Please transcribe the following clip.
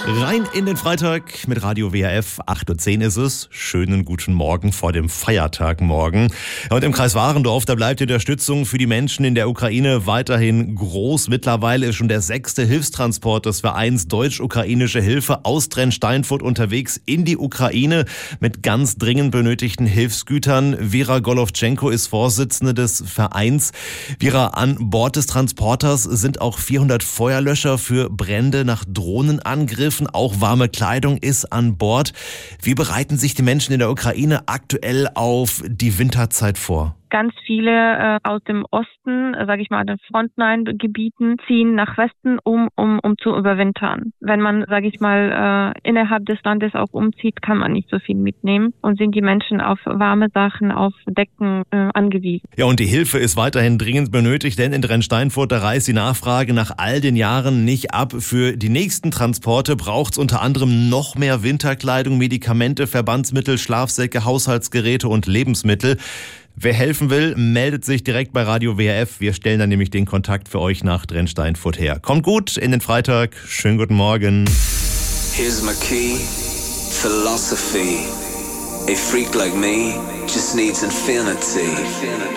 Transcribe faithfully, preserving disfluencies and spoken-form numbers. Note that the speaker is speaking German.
Rein in den Freitag mit Radio W R F. acht Uhr zehn ist es. Schönen guten Morgen vor dem Feiertag morgen. Und im Kreis Warendorf, da bleibt die Unterstützung für die Menschen in der Ukraine weiterhin groß. Mittlerweile ist schon der sechste Hilfstransport des Vereins Deutsch-Ukrainische Hilfe aus Drensteinfurt unterwegs in die Ukraine mit ganz dringend benötigten Hilfsgütern. Vera Golovtschenko ist Vorsitzende des Vereins. Vera, an Bord des Transporters sind auch vierhundert Feuerlöscher für Brände nach Drohnenangriffen. Auch warme Kleidung ist an Bord. Wie bereiten sich die Menschen in der Ukraine aktuell auf die Winterzeit vor? Ganz viele äh, aus dem Osten, äh, sage ich mal, den Frontline-Gebieten ziehen nach Westen, um um um zu überwintern. Wenn man, sage ich mal, äh, innerhalb des Landes auch umzieht, kann man nicht so viel mitnehmen und sind die Menschen auf warme Sachen, auf Decken äh, angewiesen. Ja, und die Hilfe ist weiterhin dringend benötigt, denn in Drensteinfurt, da reißt die Nachfrage nach all den Jahren nicht ab. Für die nächsten Transporte braucht es unter anderem noch mehr Winterkleidung, Medikamente, Verbandsmittel, Schlafsäcke, Haushaltsgeräte und Lebensmittel. Wer helfen will, meldet sich direkt bei Radio W R F. Wir stellen dann nämlich den Kontakt für euch nach Drensteinfurt her. Kommt gut in den Freitag. Schönen guten Morgen. Here's my key, philosophy. A freak like me just needs infinity.